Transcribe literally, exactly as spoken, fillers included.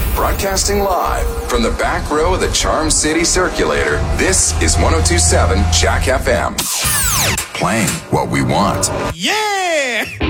Broadcasting live from the back row of the Charm City Circulator, this is one oh two point seven Jack F M. Playing what we want. Yeah!